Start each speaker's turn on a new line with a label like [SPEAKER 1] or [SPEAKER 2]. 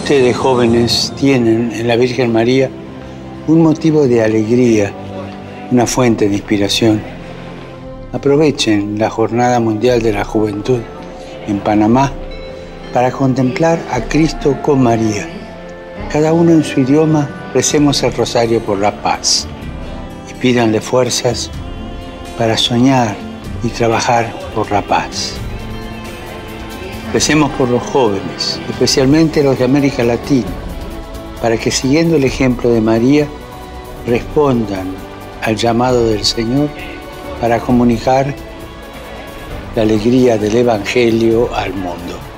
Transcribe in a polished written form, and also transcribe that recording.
[SPEAKER 1] Ustedes, jóvenes, tienen en la Virgen María un motivo de alegría, una fuente de inspiración. Aprovechen la Jornada Mundial de la Juventud en Panamá para contemplar a Cristo con María. Cada uno en su idioma, recemos el rosario por la paz y pídanle fuerzas para soñar y trabajar por la paz. Recemos por los jóvenes, especialmente los de América Latina, para que siguiendo el ejemplo de María, respondan al llamado del Señor para comunicar la alegría del Evangelio al mundo.